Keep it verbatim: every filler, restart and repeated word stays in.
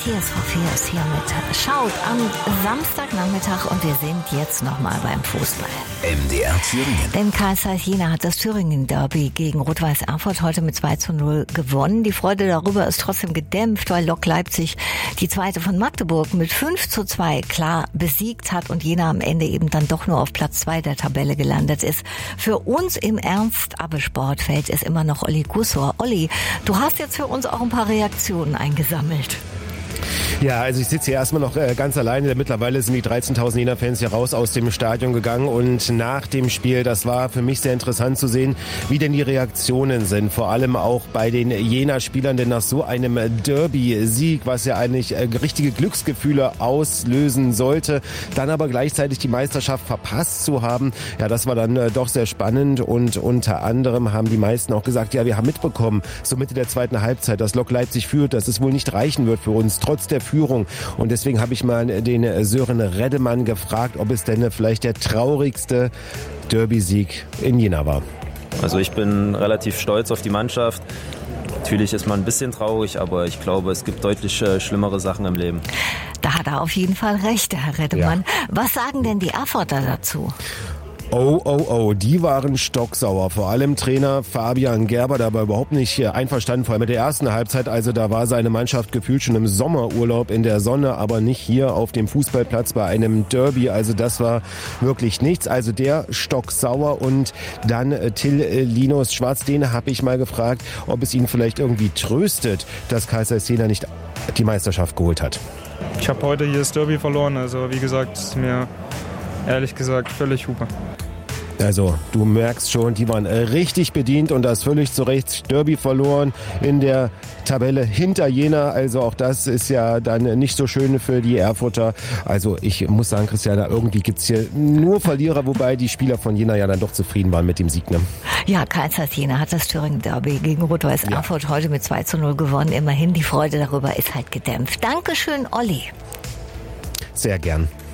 T S V vier ist hier mit Schaut am Samstagnachmittag und wir sind jetzt nochmal beim Fußball. M D R Thüringen. Denn Carl Zeiss Jena hat das Thüringen-Derby gegen Rot-Weiß Erfurt heute mit zwei zu null gewonnen. Die Freude darüber ist trotzdem gedämpft, weil Lok Leipzig die zweite von Magdeburg mit fünf zu zwei klar besiegt hat und Jena am Ende eben dann doch nur auf Platz zwei der Tabelle gelandet ist. Für uns im Ernst-Abbe-Sportfeld ist immer noch Olli Gussor. Olli, du hast jetzt für uns auch ein paar Reaktionen eingesammelt. Ja, also ich sitze hier erstmal noch äh, ganz alleine. Mittlerweile sind die dreizehntausend Jena-Fans hier raus aus dem Stadion gegangen. Und nach dem Spiel, das war für mich sehr interessant zu sehen, wie denn die Reaktionen sind. Vor allem auch bei den Jena-Spielern, denn nach so einem Derby-Sieg, was ja eigentlich äh, richtige Glücksgefühle auslösen sollte, dann aber gleichzeitig die Meisterschaft verpasst zu haben, ja, das war dann äh, doch sehr spannend. Und unter anderem haben die meisten auch gesagt, ja, wir haben mitbekommen, so Mitte der zweiten Halbzeit, dass Lok Leipzig führt, dass es wohl nicht reichen wird für uns, trotz der Führung. Und deswegen habe ich mal den Sören Reddemann gefragt, ob es denn vielleicht der traurigste Derby-Sieg in Jena war. Also ich bin relativ stolz auf die Mannschaft. Natürlich ist man ein bisschen traurig, aber ich glaube, es gibt deutlich äh, schlimmere Sachen im Leben. Da hat er auf jeden Fall recht, Herr Reddemann. Ja. Was sagen denn die Erfurter dazu? Oh, oh, oh, die waren stocksauer. Vor allem Trainer Fabian Gerber, der war überhaupt nicht einverstanden, vor allem mit der ersten Halbzeit. Also da war seine Mannschaft gefühlt schon im Sommerurlaub in der Sonne, aber nicht hier auf dem Fußballplatz bei einem Derby. Also das war wirklich nichts. Also der stocksauer. Und dann Till Linus Schwarz, den habe ich mal gefragt, ob es ihn vielleicht irgendwie tröstet, dass Carl Zeiss Jena nicht die Meisterschaft geholt hat. Ich habe heute hier das Derby verloren. Also wie gesagt, ist mir ehrlich gesagt völlig Hupe. Also du merkst schon, die waren richtig bedient und das völlig zu Recht. Derby verloren in der Tabelle hinter Jena. Also auch das ist ja dann nicht so schön für die Erfurter. Also ich muss sagen, Christiana, irgendwie gibt's hier nur Verlierer, wobei die Spieler von Jena ja dann doch zufrieden waren mit dem Sieg. Ne? Ja, Carl Zeiss Jena hat das Thüringen-Derby gegen Rot-Weiß Erfurt ja. heute mit zwei zu null gewonnen. Immerhin, die Freude darüber ist halt gedämpft. Dankeschön, Olli. Sehr gern.